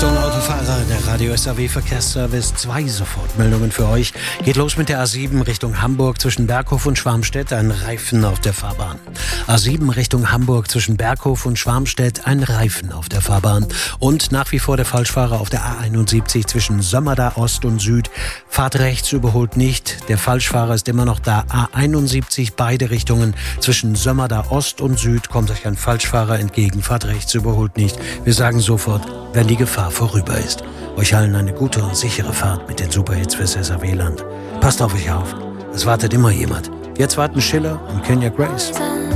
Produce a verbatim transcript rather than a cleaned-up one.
Achtung, Autofahrer, der Radio S A W Verkehrsservice, zwei Sofortmeldungen für euch. Geht los mit der A sieben Richtung Hamburg zwischen Berghof und Schwarmstedt, ein Reifen auf der Fahrbahn. A sieben Richtung Hamburg zwischen Berghof und Schwarmstedt, ein Reifen auf der Fahrbahn. Und nach wie vor der Falschfahrer auf der A einundsiebzig zwischen Sömmerda Ost und Süd. Fahrt rechts, überholt nicht. Der Falschfahrer ist immer noch da. A einundsiebzig, beide Richtungen zwischen Sömmerda Ost und Süd kommt euch ein Falschfahrer entgegen. Fahrt rechts, überholt nicht. Wir sagen sofort, wenn die Gefahr vorüber ist. Euch allen eine gute und sichere Fahrt mit den Superhits fürs S A W-Land. Passt auf euch auf. Es wartet immer jemand. Jetzt warten Schiller und Kenya Grace.